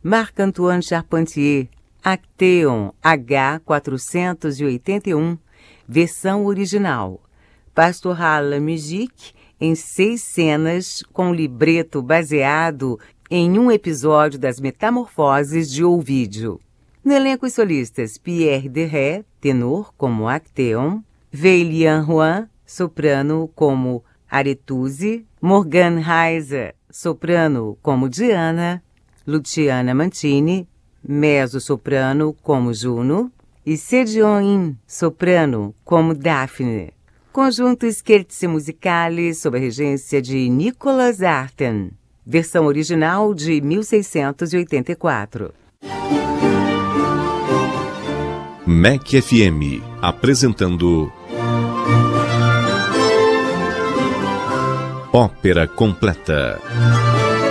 Marc-Antoine Charpentier, Actéon H481, versão original. Pastoral La Musique, em 6 cenas, com libreto baseado em um episódio das Metamorfoses de Ovídio. No elenco, os solistas Pierre Deray, tenor, como Actéon, Veilian Juan, soprano, como Arethusa, Morgane Heiser, soprano, como Diana, Luciana Mantini, mezzo-soprano, como Juno, e Sejong In, soprano, como Daphne. Conjunto Scherzi Musicali, sob a regência de Nicolas Arten. Versão original de 1684. MEC FM, apresentando Ópera Completa.